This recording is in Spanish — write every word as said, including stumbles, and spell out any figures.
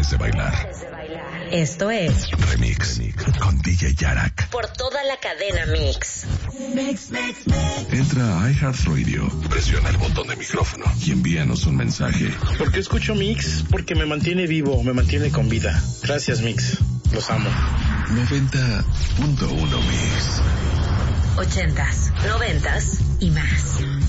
Ganas de bailar. Esto es Remix con D J Yarak. Por toda la cadena Mix. Mix, mix, mix. Entra a iHeartRadio, presiona el botón de micrófono y envíanos un mensaje. ¿Por qué escucho Mix? Porque me mantiene vivo, me mantiene con vida. Gracias, Mix. Los amo. noventa punto uno Mix. Ochentas, noventas y más.